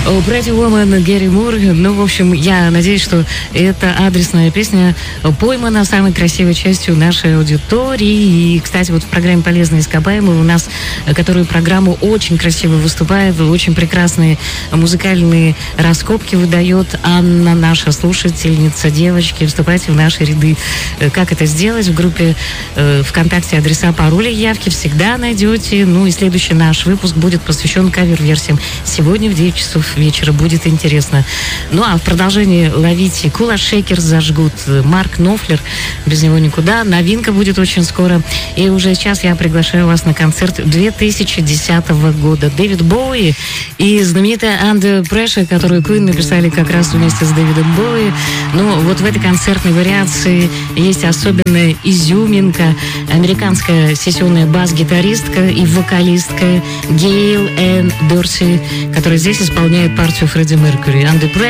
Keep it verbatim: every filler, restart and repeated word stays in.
Pretty Woman, Гэри Мур. Ну, в общем, я надеюсь, что эта адресная песня поймана самой красивой частью нашей аудитории. И, кстати, вот в программе «Полезные ископаемые» у нас, которую программу очень красиво выступает, очень прекрасные музыкальные раскопки выдает Анна, наша слушательница. Девочки, вступайте в наши ряды. Как это сделать? В группе э, ВКонтакте адреса, пароли, явки всегда найдете. Ну и следующий наш выпуск будет посвящен кавер-версиям. Сегодня в девять часов вечера будет интересно. Ну а в продолжении ловите Кула Шейкерс зажгут, Марк Нофлер, без него никуда. Новинка будет очень скоро. И уже сейчас я приглашаю вас на концерт две тысячи десятого года. Дэвид Боуи и знаменитая Under Pressure, которую Queen написали как раз вместе с Дэвидом Боуи. Ну вот в этой концертной вариации есть особенная изюминка. Американская сессионная бас-гитаристка и вокалистка Гейл Энн Дорси, которая здесь исполняет партию Фредди Меркьюри. Under Pressure